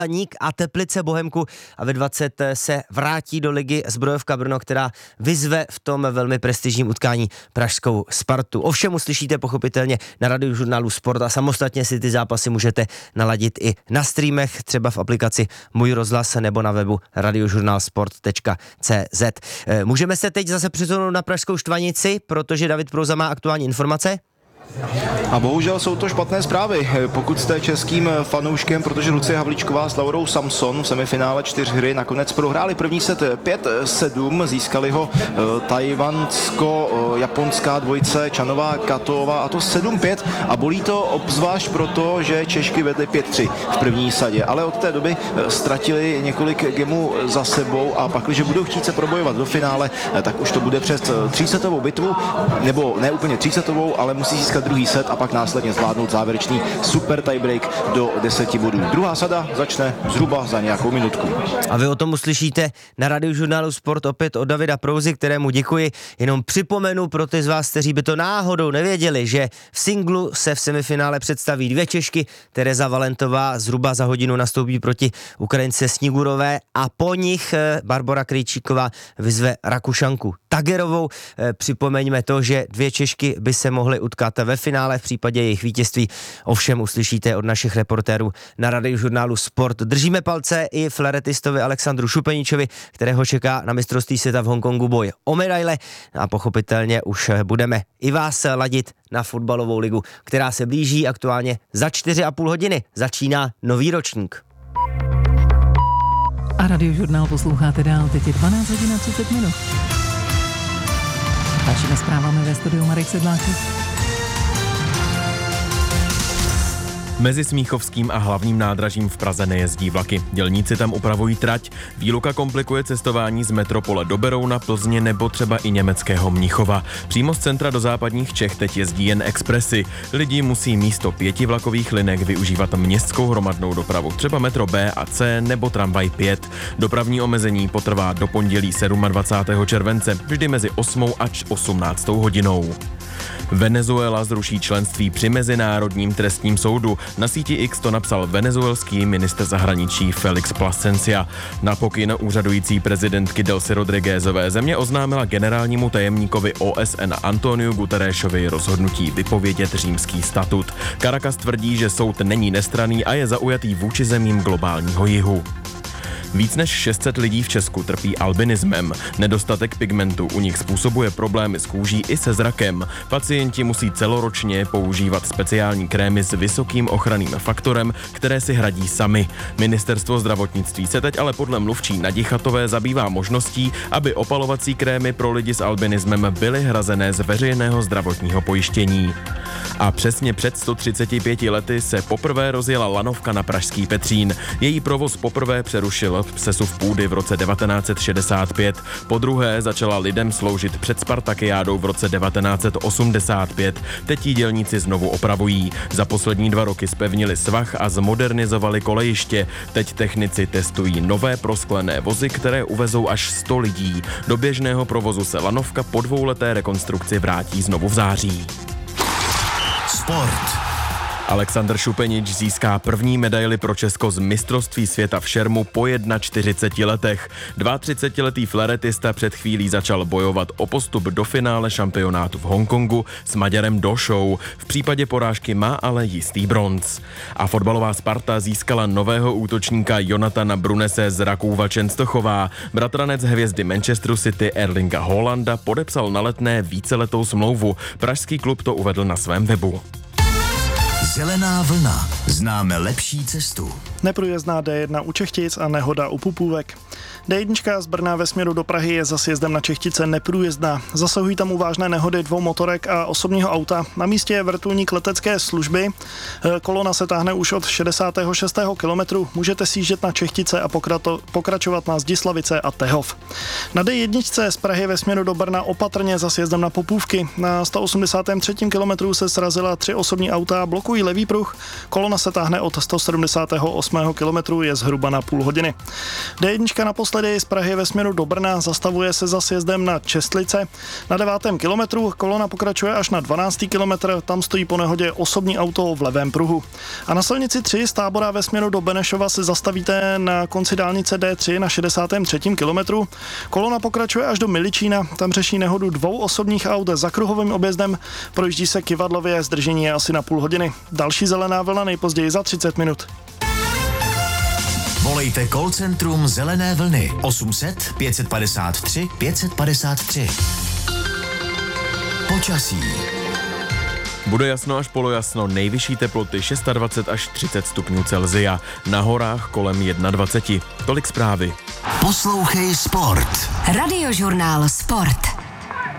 Ník a Teplice Bohemku a ve 20 se vrátí do ligy Zbrojovka Brno, která vyzve v tom velmi prestižním utkání pražskou Spartu. Ovšem uslyšíte pochopitelně na Radiožurnálu Sport a samostatně si ty zápasy můžete naladit i na streamech, třeba v aplikaci Můj rozhlas nebo na webu radiožurnalsport.cz. Můžeme se teď zase přesunout na pražskou Štvanici, protože David Prouza má aktuální informace. A bohužel jsou to špatné zprávy, pokud jste českým fanouškem, protože Lucie Havlíčková s Laurou Samson v semifinále 4 hry nakonec prohráli první set 5-7, získali ho tajvansko-japonská dvojice Čanová Katová, a to 7-5, a bolí to obzvlášť proto, že Češky vedly 5-3 v první sadě, ale od té doby ztratili několik gemů za sebou a pak, když budou chtít se probojovat do finále, tak už to bude přes 3setovou bitvu, nebo ne úplně 3setovou, ale musí získat druhý set a pak následně zvládnout závěrečný super tiebreak do 10 bodů. Druhá sada začne zhruba za nějakou minutku. A vy o tom uslyšíte na Radiožurnálu Sport opět od Davida Prouzy, kterému děkuji. Jenom připomenu pro ty z vás, kteří by to náhodou nevěděli, že v singlu se v semifinále představí 2 Češky. Tereza Valentová zhruba za hodinu nastoupí proti Ukrajince Snigurové a po nich Barbora Krejčíková vyzve Rakušanku Tagerovou. Připomeňme to, že 2 Češky by se mohly utkat ve finále v případě jejich vítězství. Ovšem uslyšíte od našich reportérů na Radiožurnálu Sport. Držíme palce i flaretistovi Alexandru Šupeničovi, kterého čeká na mistrovství světa v Hongkongu boj o medaile, a pochopitelně už budeme i vás ladit na fotbalovou ligu, která se blíží. Aktuálně za 4,5 hodiny začíná nový ročník. A Radiožurnál posloucháte dál, teď je 12 hodin a 30 minut. Dalšími zprávami ve studiu Marek Sedláček. Mezi Smíchovským a hlavním nádražím v Praze nejezdí vlaky. Dělníci tam upravují trať. Výluka komplikuje cestování z metropole do Berouna, Plzně nebo třeba i německého Mnichova. Přímo z centra do západních Čech teď jezdí jen expresy. Lidi musí místo 5 vlakových linek využívat městskou hromadnou dopravu, třeba metro B a C nebo tramvaj 5. Dopravní omezení potrvá do pondělí 27. července, vždy mezi 8 až 18 hodinou. Venezuela zruší členství při Mezinárodním trestním soudu. Na síti X to napsal venezuelský ministr zahraničí Felix Plasencia. Na pokyn úřadující prezidentky Delcy Rodriguezové země oznámila generálnímu tajemníkovi OSN Antoniu Guterresovi rozhodnutí vypovědět římský statut. Caracas tvrdí, že soud není nestranný a je zaujatý vůči zemím globálního jihu. Víc než 600 lidí v Česku trpí albinismem. Nedostatek pigmentu u nich způsobuje problémy s kůží i se zrakem. Pacienti musí celoročně používat speciální krémy s vysokým ochranným faktorem, které si hradí sami. Ministerstvo zdravotnictví se teď ale podle mluvčí Nadi Chatové zabývá možností, aby opalovací krémy pro lidi s albinismem byly hrazené z veřejného zdravotního pojištění. A přesně před 135 lety se poprvé rozjela lanovka na pražský Petřín. Její provoz poprvé přerušil přesuv půdy v roce 1965. Podruhé začala lidem sloužit před Spartakiádou v roce 1985. Teď ji dělníci znovu opravují. Za poslední 2 roky zpevnili svah a zmodernizovali kolejiště. Teď technici testují nové prosklené vozy, které uvezou až 100 lidí. Do běžného provozu se lanovka po 2leté rekonstrukci vrátí znovu v září. Sport. Alexander Šupenič získá první medaili pro Česko z mistrovství světa v šermu po 41 letech. 32letý flaretista před chvílí začal bojovat o postup do finále šampionátu v Hongkongu s Maďarem Došou. V případě porážky má ale jistý bronz. A fotbalová Sparta získala nového útočníka Jonathana Brunese z Rakúva Čenstochová. Bratranec hvězdy Manchesteru City Erlinga Haalanda podepsal na Letné víceletou smlouvu. Pražský klub to uvedl na svém webu. Zelená vlna. Známe lepší cestu. Neprůjezdná D1 u Čechtic a nehoda u Pupůvek. D1 z Brna ve směru do Prahy je za sjezdem na Čechtice neprůjezdná. Zasahují tam u vážné nehody 2 motorek a osobního auta. Na místě je vrtulník letecké služby. Kolona se táhne už od 66. kilometru. Můžete sjíždět na Čechtice a pokračovat na Zdislavice a Tehov. Na D1 z Prahy ve směru do Brna opatrně za sjezdem na Popůvky. Na 183. kilometru se srazila 3 osobní auta a blokují levý pruh. Kolona se táhne od 178. 8. kilometru je zhruba na půl hodiny. D1 naposledy z Prahy ve směru do Brna zastavuje se za sjezdem na Čestlice. Na 9. kilometru kolona pokračuje až na 12. kilometr, tam stojí po nehodě osobní auto v levém pruhu. A na silnici 3 z Tábora ve směru do Benešova se zastavíte na konci dálnice D3 na 63. kilometru. Kolona pokračuje až do Miličína, tam řeší nehodu 2 osobních aut za kruhovým objezdem, projíždí se kyvadlově, zdržení je asi na půl hodiny. Další zelená vlna nejpozději za 30 minut. Volejte call centrum Zelené vlny 800 553 553. Počasí. Bude jasno až polojasno, nejvyšší teploty 26 až 30 stupňů Celsia, na horách kolem 21. Tolik zprávy. Poslouchej Sport. Radiožurnál Sport.